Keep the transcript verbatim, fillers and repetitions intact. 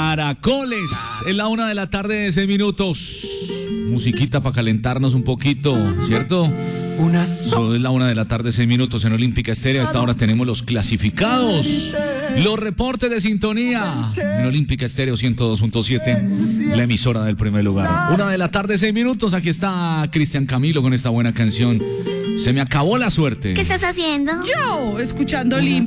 Caracoles. Es la una de la tarde, seis minutos. Musiquita para calentarnos un poquito, ¿cierto? Una so- es la una de la tarde, seis minutos en Olímpica Estéreo. A esta hora tenemos los clasificados, los reportes de sintonía en Olímpica Estéreo ciento dos punto siete, la emisora del primer lugar. Una de la tarde, seis minutos. Aquí está Cristian Camilo con esta buena canción. Se me acabó la suerte. ¿Qué estás haciendo? Yo, escuchando Olímpica.